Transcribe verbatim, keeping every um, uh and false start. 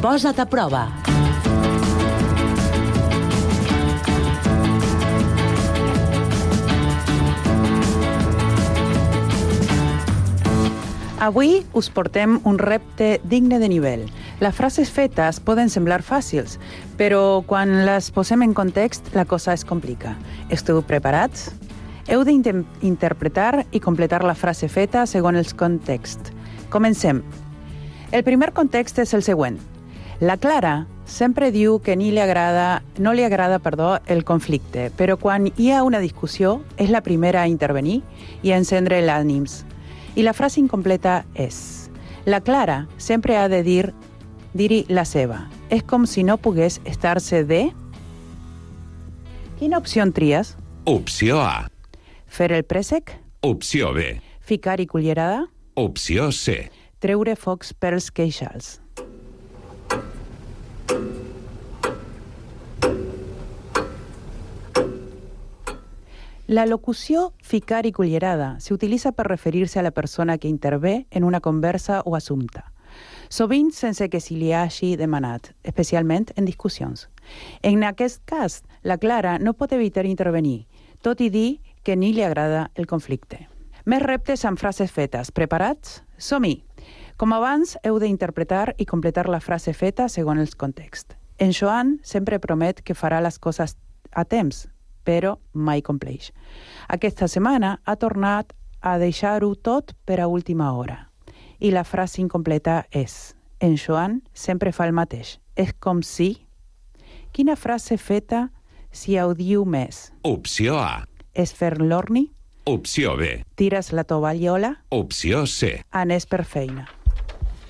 Posa't a prova. Avui us portem un repte digne de nivell. Les frases fetes poden semblar fàcils, però quan les posem en context, la cosa es complica. Esteu preparats? Heu d'interpretar i completar la frase feta segons el context. Comencem. El primer context és el següent. La Clara sempre diu que ni li agrada, no li agrada perdó, el conflicte, però quan hi ha una discussió és la primera a intervenir i a encendre l'ànims. I la frase incompleta és: la Clara sempre ha de dir dir-hi la seva. És com si no pogués estar-se de... Quina opció tries? Opció A. Fer el préssec? Opció B. Ficar-hi cullerada? Opció C. Treure focs pels queixals. La locució ficar i cullerada s'utilitza per referir-se a la persona que intervé en una conversa o assumpte, sovint sense que se li hagi demanat, especialment en discussions. En aquest cas, la Clara no pot evitar intervenir, tot i dir que ni li agrada el conflicte. Més reptes amb frases fetes. Preparats? Som-hi! Com abans, heu d'interpretar i completar la frase feta segons el context. En Joan sempre promet que farà les coses a temps, però mai compleix. Aquesta setmana ha tornat a deixar-ho tot per a última hora. I la frase incompleta és: en Joan sempre fa el mateix. És com si... Quina frase feta s'hi audiu més? Opció A. És fer l'orni? Opció B. Tires la tovallola? Opció C. Anés per feina.